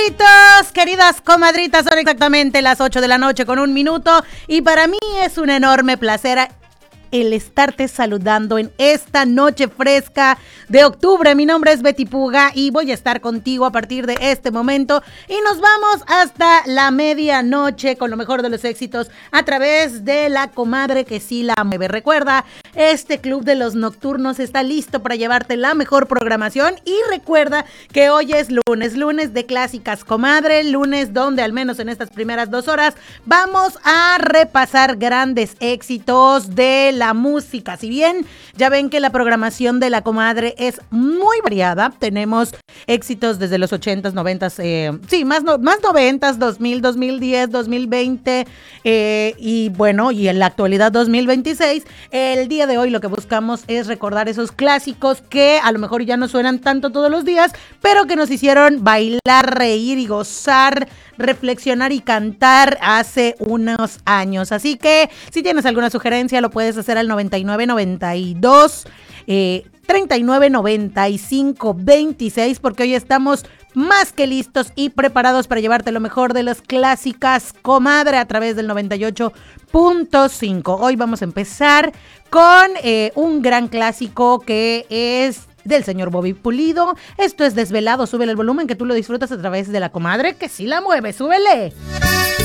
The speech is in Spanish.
Comadritos, queridas comadritas, son exactamente las 8 de la noche con 1 minuto y para mí es un enorme placer el estarte saludando en esta noche fresca de octubre. Mi nombre es Betty Puga y voy a estar contigo a partir de este momento y nos vamos hasta la medianoche con lo mejor de los éxitos a través de la comadre que sí la mueve. Recuerda, este club de los nocturnos está listo para llevarte la mejor programación y recuerda que hoy es lunes de clásicas comadre, lunes donde al menos en estas primeras 2 horas vamos a repasar grandes éxitos de la música. Si bien ya ven que la programación de la comadre es muy variada, tenemos éxitos desde los 80s, 90s, más 90s, 2000, 2010, 2020 y bueno, y en la actualidad 2026. El día de hoy lo que buscamos es recordar esos clásicos que a lo mejor ya no suenan tanto todos los días, pero que nos hicieron bailar, reír y gozar, reflexionar y cantar hace unos años. Así que si tienes alguna sugerencia lo puedes hacer al 9992 3995 26 porque hoy estamos más que listos y preparados para llevarte lo mejor de las clásicas comadre a través del 98.5. Hoy vamos a empezar con un gran clásico que es del señor Bobby Pulido. Esto es Desvelado. Súbele el volumen que tú lo disfrutas a través de la comadre que sí la mueve. ¡Súbele!